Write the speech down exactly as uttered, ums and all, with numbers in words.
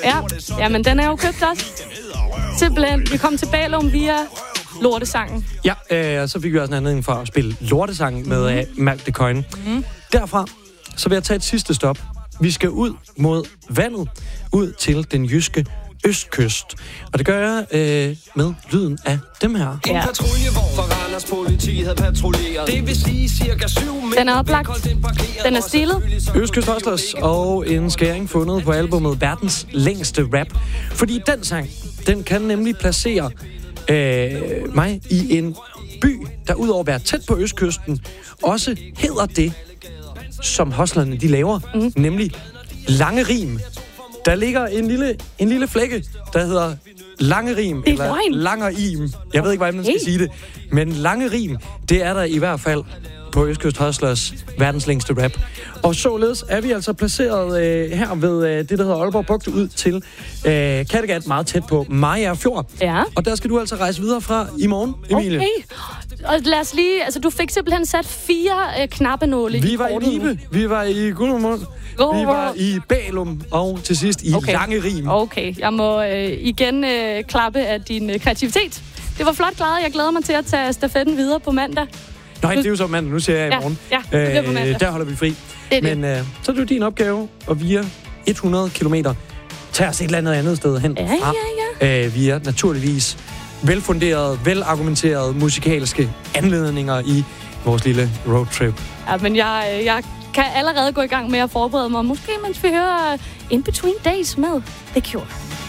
Ja, jamen den er jo købt også. Simpelthen, vi kom til Bælum via lortesangen. Ja, øh, så fik vi også en anledning for at spille lortesangen med mm. uh, Malk de Coin. Mm. Derfra, så vil jeg tage et sidste stop. Vi skal ud mod vandet, ud til den jyske østkyst. Og det gør jeg øh, med lyden af dem her. Ja. En patruljevogn for Randers politi havde patruljeret. Det vil sige cirka syv meter. Den er oplagt. Den er stilet. Østkyst Hustlers og en skæring fundet på albumet Verdens længste rap. Fordi den sang, den kan nemlig placere øh, mig i en by, der udover at være tæt på østkysten, også hedder det, som hustlerne de laver, mm. nemlig Langerim. Der ligger en lille, en lille flække, der hedder Langerim, eller løgn. Langerim. Jeg ved ikke, hvordan man skal sige det. Men Langerim, det er der i hvert fald på Østkyst Hustlers verdens længste rap. Og således er vi altså placeret øh, her ved øh, det, der hedder Aalborg Bugt, ud til øh, Kattegat, meget tæt på Mariager Fjord. Ja. Og der skal du altså rejse videre fra i morgen, Emilie. Okay. Og lad os lige... Altså, du fik simpelthen sat fire øh, knappenåle Vi i var i Nibe, vi var i Guldmund, vi var i Bælum, og til sidst i okay. Langerim. Okay, jeg må øh, igen øh, klappe af din øh, kreativitet. Det var flot klaret. Jeg glæder mig til at tage stafetten videre på mandag. Nej, det er jo så mandag. Nu siger jeg i ja, morgen. Ja, det bliver på mandag. Der holder vi fri. Det det. Men øh, så er det jo din opgave at via hundrede kilometer tage os et eller andet andet sted hen ja, fra. Ja, ja. Øh, via naturligvis velfunderede, velargumenterede musikalske anledninger i vores lille roadtrip. Ja, men jeg, jeg kan allerede gå i gang med at forberede mig. Måske mens vi hører In Between Days med The Cure.